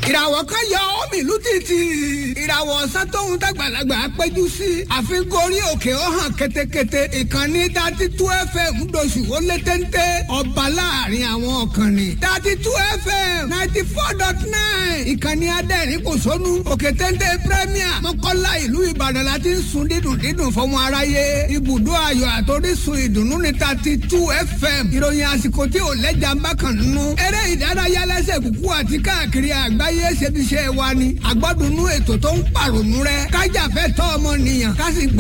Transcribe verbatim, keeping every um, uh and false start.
ìràwọ̀ kan yọ omi ìlú títì ìràwọ̀ ọ̀sán tóun dàgbàlagbà péjú sí àfin gorí òkè ó hàn ketekete ìkànnì dátí tú fm ńdọ̀sù ó lé téńté ọba láàrin àwọn ọ̀kànnì dátí tú fm ninety four dot nine ìkànnì adẹ́rìn kò sónú òkè téńté premier mọ́kànlá ìlú ìbàdàn láti ń sun dídùn dídùn fọmọ aráyé ibùdó ayọ̀ àtòrísun ìdùnnú ní dátí tú fm ìròyìn àsìkò tí ò lẹ́jà ń bá kàn nínú eré ìdárayá lẹ́sẹ̀ kúkú àti káàkiri àgbáyé ṣebiṣẹ́ wa ni àgbọ́dúnú ètò tó ń pàrònú rẹ kájàfẹ́ tọ́ ọmọnìyàn ká sì gbẹ